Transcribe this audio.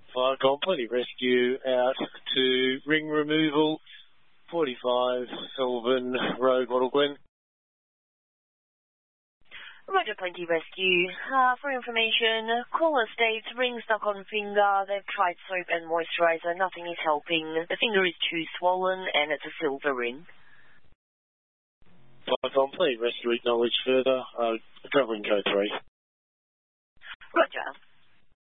Fire Company Rescue out to ring removal, 45 Sylvan Road, Wattle Glen. Roger, Plenty Rescue. For information, caller states ring stuck on finger. They've tried soap and moisturiser. Nothing is helping. The finger is too swollen and it's a silver ring. Fire Company Rescue acknowledged further. Covering code 3. Roger.